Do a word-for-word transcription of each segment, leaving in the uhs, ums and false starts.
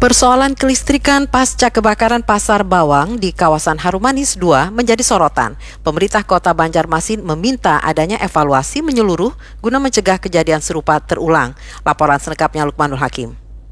Persoalan kelistrikan pasca kebakaran Pasar Bawang di kawasan Harumanis dua menjadi sorotan. Pemerintah Kota Banjarmasin meminta adanya evaluasi menyeluruh guna mencegah kejadian serupa terulang. Laporan selengkapnya Lukmanul Hakim.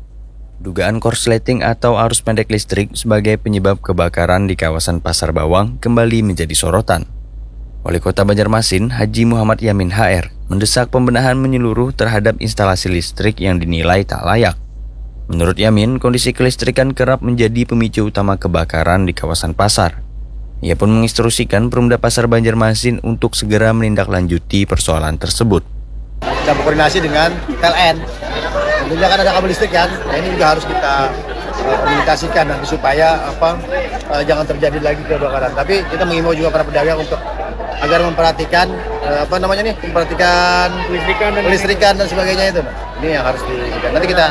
Dugaan korsleting atau arus pendek listrik sebagai penyebab kebakaran di kawasan Pasar Bawang kembali menjadi sorotan. Wali Kota Banjarmasin, Haji Muhammad Yamin H R, mendesak pembenahan menyeluruh terhadap instalasi listrik yang dinilai tak layak. Menurut Yamin, kondisi kelistrikan kerap menjadi pemicu utama kebakaran di kawasan pasar. Ia pun menginstruksikan Perumda Pasar Banjarmasin untuk segera menindaklanjuti persoalan tersebut. Kita berkoordinasi dengan P L N. Tentunya kan ada kabel listrik kan, nah ini juga harus kita uh, komunikasikan nanti supaya apa uh, jangan terjadi lagi kebakaran. Tapi kita mengimbau juga para pedagang untuk agar memperhatikan uh, apa namanya nih, memperhatikan listrikan dan, listrikan dan sebagainya itu. Nah, ini yang harus di. Nanti kita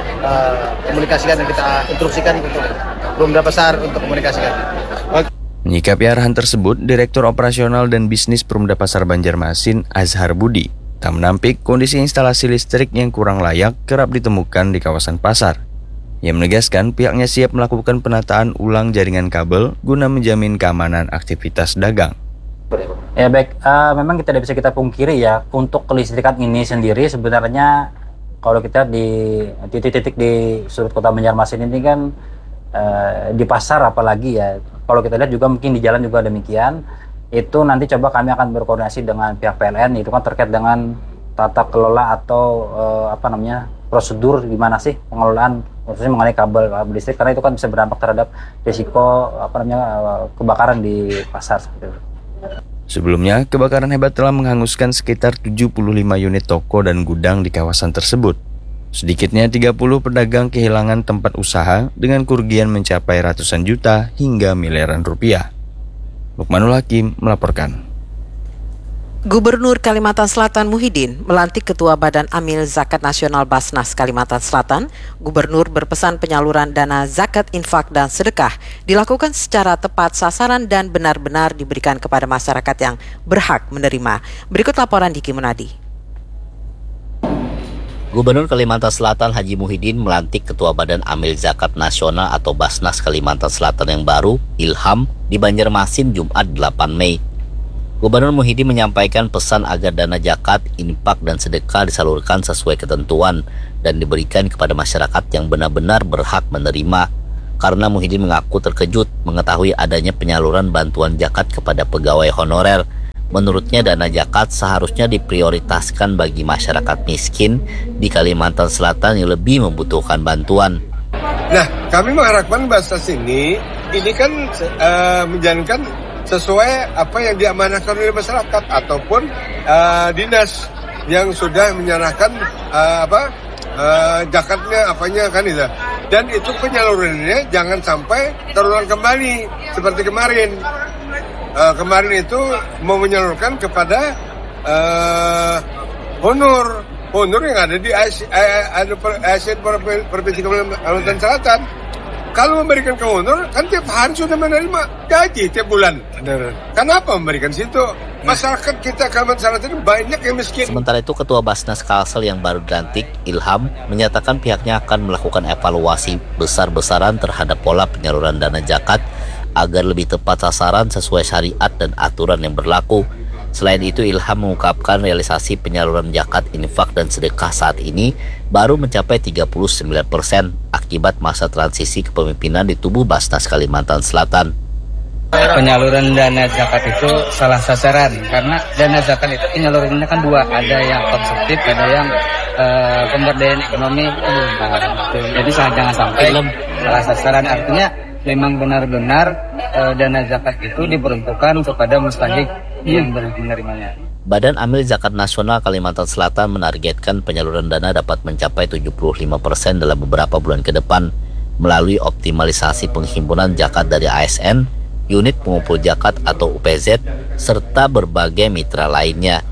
Uh, komunikasikan dan kita instruksikan untuk Perumda Pasar untuk komunikasikan. Menyikapi arahan tersebut, Direktur Operasional dan Bisnis Perumda Pasar Banjarmasin, Azhar Budi, tak menampik kondisi instalasi listrik yang kurang layak kerap ditemukan di kawasan pasar. Ia menegaskan pihaknya siap melakukan penataan ulang jaringan kabel guna menjamin keamanan aktivitas dagang. Ya baik, uh, memang kita tidak bisa kita pungkiri ya, untuk kelistrikan ini sendiri sebenarnya kalau kita di titik-titik di sudut kota Banjarmasin ini kan uh, di pasar apalagi ya, kalau kita lihat juga mungkin di jalan juga demikian. Itu nanti coba kami akan berkoordinasi dengan pihak P L N, itu kan terkait dengan tata kelola atau uh, apa namanya prosedur gimana sih pengelolaan khususnya mengenai kabel, kabel listrik, karena itu kan bisa berdampak terhadap risiko apa namanya uh, kebakaran di pasar seperti itu. Sebelumnya, kebakaran hebat telah menghanguskan sekitar tujuh puluh lima unit toko dan gudang di kawasan tersebut. Sedikitnya tiga puluh pedagang kehilangan tempat usaha dengan kerugian mencapai ratusan juta hingga miliaran rupiah. Lukmanul Hakim melaporkan. Gubernur Kalimantan Selatan Muhyiddin melantik Ketua Badan Amil Zakat Nasional Basnas Kalimantan Selatan. Gubernur berpesan penyaluran dana zakat, infak, dan sedekah dilakukan secara tepat sasaran dan benar-benar diberikan kepada masyarakat yang berhak menerima. Berikut laporan Diki Munadi. Gubernur Kalimantan Selatan Haji Muhyiddin melantik Ketua Badan Amil Zakat Nasional atau Basnas Kalimantan Selatan yang baru, Ilham, di Banjarmasin Jumat delapan Mei. Gubernur Muhyiddin menyampaikan pesan agar dana zakat, infak, dan sedekah disalurkan sesuai ketentuan dan diberikan kepada masyarakat yang benar-benar berhak menerima. Karena Muhyiddin mengaku terkejut mengetahui adanya penyaluran bantuan zakat kepada pegawai honorer. Menurutnya dana zakat seharusnya diprioritaskan bagi masyarakat miskin di Kalimantan Selatan yang lebih membutuhkan bantuan. Nah, kami mengharapkan Basnas ini, ini kan uh, menjalankan sesuai apa yang diamanahkan oleh masyarakat ataupun uh, dinas yang sudah menyerahkan uh, apa uh, zakatnya apanya kan itu, dan itu penyalurannya jangan sampai terulang kembali seperti kemarin. Uh, kemarin itu mau menyalurkan kepada uh, honor honor yang ada di Asia Provinsi Kalimantan Selatan. Kalau memberikan ke honor, kan tiap hari sudah menerima gaji tiap bulan. Kenapa memberikan situ? Masyarakat kita Kalimantan Selatan ini banyak yang miskin. Sementara itu, Ketua Basnas Kalsel yang baru dilantik, Ilham, menyatakan pihaknya akan melakukan evaluasi besar-besaran terhadap pola penyaluran dana zakat agar lebih tepat sasaran sesuai syariat dan aturan yang berlaku. Selain itu, Ilham mengungkapkan realisasi penyaluran zakat, infak, dan sedekah saat ini baru mencapai tiga puluh sembilan persen akibat masa transisi kepemimpinan di tubuh Basnas Kalimantan Selatan. Penyaluran dana zakat itu salah sasaran karena dana zakat itu penyalurannya kan dua, ada yang konsumtif, ada yang uh, pemberdayaan ekonomi. Nah, jadi jangan sampai salah sasaran, artinya memang benar-benar uh, dana zakat itu diperuntukkan kepada mustahik yang berhak menerimanya. Badan Amil Zakat Nasional Kalimantan Selatan menargetkan penyaluran dana dapat mencapai tujuh puluh lima persen dalam beberapa bulan ke depan melalui optimalisasi penghimpunan zakat dari A S N, unit pengumpul zakat atau U P Z, serta berbagai mitra lainnya.